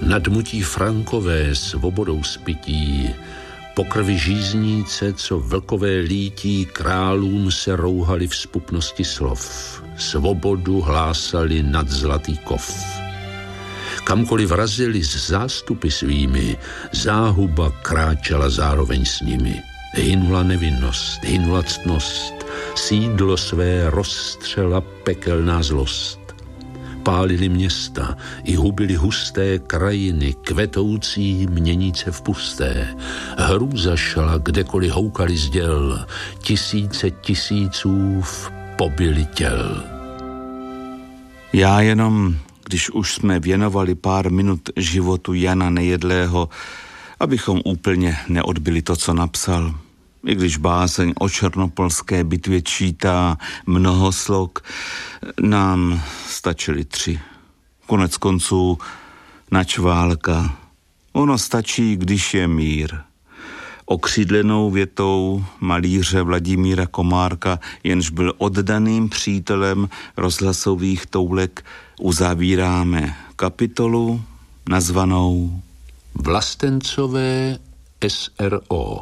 Nadmutí Frankové svobodou spytí, po krvi žízníce, co vlkové lítí, králům se rouhali v zpupnosti slov. Svobodu hlásali nad zlatý kov. Kamkoliv razili s zástupy svými, záhuba kráčela zároveň s nimi. Hynula nevinnost, hynula ctnost, sídlo své rozstřela pekelná zlost. Pálili města i hubili husté krajiny, kvetoucí měníce v pusté. Hrůza šla, kdekoliv houkali z děl, tisíce tisíců pobili těl. Já jenom, když už jsme věnovali pár minut životu Jana Nejedlého, abychom úplně neodbyli to, co napsal. I když báseň o černopolské bitvě čítá mnoho slok, nám stačily 3. Konec konců nač válka. Ono stačí, když je mír. Okřídlenou větou malíře Vladimíra Komárka, jenž byl oddaným přítelem rozhlasových toulek, uzavíráme kapitolu nazvanou Vlastencové SRO.